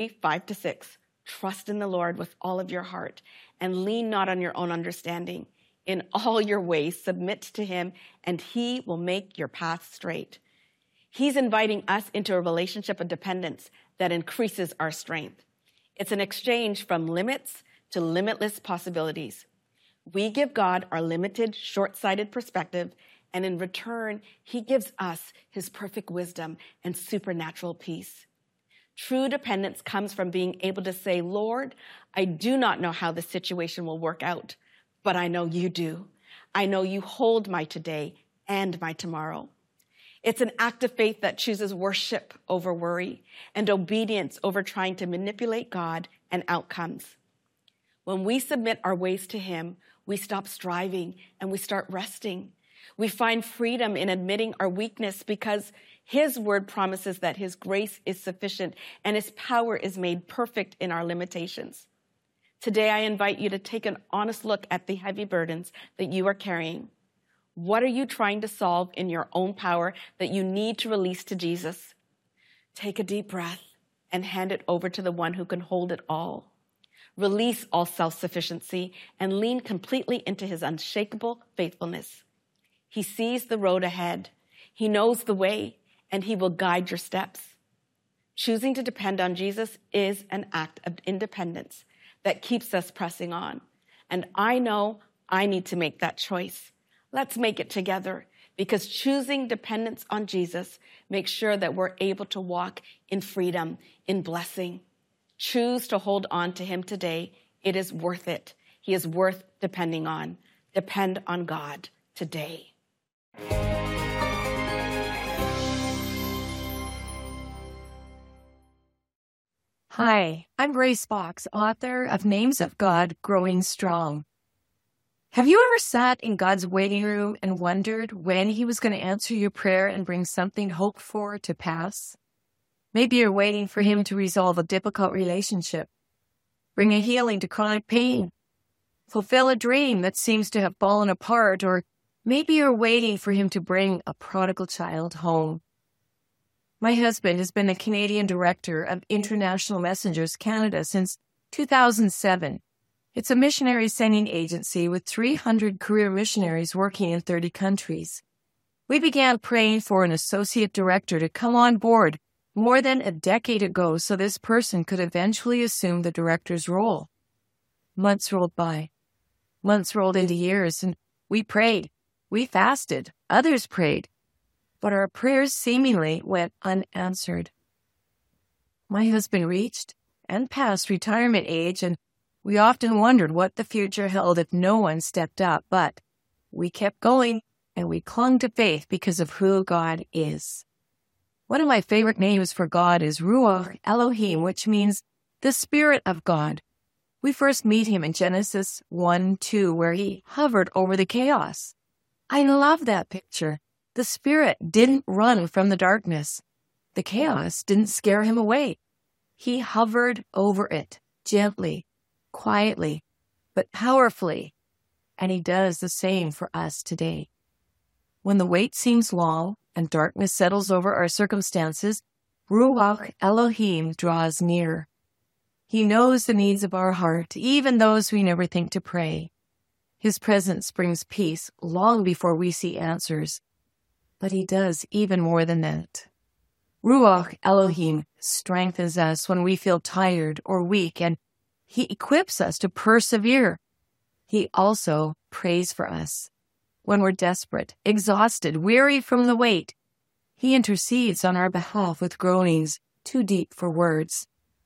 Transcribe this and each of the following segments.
5-6. Trust in the Lord with all of your heart and lean not on your own understanding. In all your ways, submit to him, and he will make your path straight. He's inviting us into a relationship of dependence that increases our strength. It's an exchange from limits to limitless possibilities. We give God our limited, short-sighted perspective, and in return, he gives us his perfect wisdom and supernatural peace. True dependence comes from being able to say, Lord, I do not know how the situation will work out, but I know you do. I know you hold my today and my tomorrow. It's an act of faith that chooses worship over worry and obedience over trying to manipulate God and outcomes. When we submit our ways to him, we stop striving and we start resting. We find freedom in admitting our weakness because his word promises that his grace is sufficient and his power is made perfect in our limitations. Today, I invite you to take an honest look at the heavy burdens that you are carrying. What are you trying to solve in your own power that you need to release to Jesus? Take a deep breath and hand it over to the one who can hold it all. Release all self-sufficiency and lean completely into his unshakable faithfulness. He sees the road ahead. He knows the way, and he will guide your steps. Choosing to depend on Jesus is an act of independence that keeps us pressing on. And I know I need to make that choice. Let's make it together, because choosing dependence on Jesus makes sure that we're able to walk in freedom, in blessing. Choose to hold on to him today. It is worth it. He is worth depending on. Depend on God today. Hi, I'm Grace Fox, author of Names of God, Growing Strong. Have you ever sat in God's waiting room and wondered when he was going to answer your prayer and bring something hoped for to pass? Maybe you're waiting for him to resolve a difficult relationship, bring a healing to chronic pain, fulfill a dream that seems to have fallen apart, or maybe you're waiting for him to bring a prodigal child home. My husband has been a Canadian director of International Messengers Canada since 2007. It's a missionary sending agency with 300 career missionaries working in 30 countries. We began praying for an associate director to come on board more than a decade ago so this person could eventually assume the director's role. Months rolled by. Months rolled into years, and we prayed. We fasted. Others prayed. But our prayers seemingly went unanswered. My husband reached and passed retirement age, and we often wondered what the future held if no one stepped up. But we kept going, and we clung to faith because of who God is. One of my favorite names for God is Ruach Elohim, which means the Spirit of God. We first meet him in Genesis 1:2, where he hovered over the chaos. I love that picture. The Spirit didn't run from the darkness. The chaos didn't scare him away. He hovered over it, gently, quietly, but powerfully. And he does the same for us today. When the wait seems long and darkness settles over our circumstances, Ruach Elohim draws near. He knows the needs of our heart, even those we never think to pray. His presence brings peace long before we see answers. But he does even more than that. Ruach Elohim strengthens us when we feel tired or weak, and he equips us to persevere. He also prays for us. When we're desperate, exhausted, weary from the wait, he intercedes on our behalf with groanings too deep for words.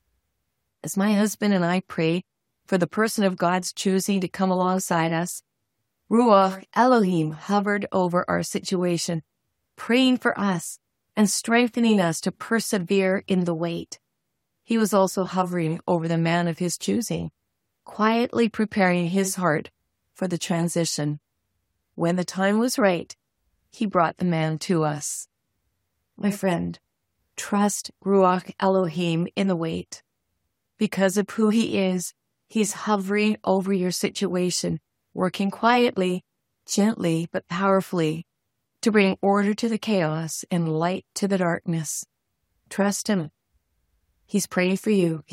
As my husband and I pray for the person of God's choosing to come alongside us, Ruach Elohim hovered over our situation, praying for us and strengthening us to persevere in the wait. He was also hovering over the man of his choosing, quietly preparing his heart for the transition. When the time was right, he brought the man to us. My friend, trust Ruach Elohim in the wait. Because of who he is, he's hovering over your situation, working quietly, gently, but powerfully, to bring order to the chaos and light to the darkness. Trust him. He's praying for you.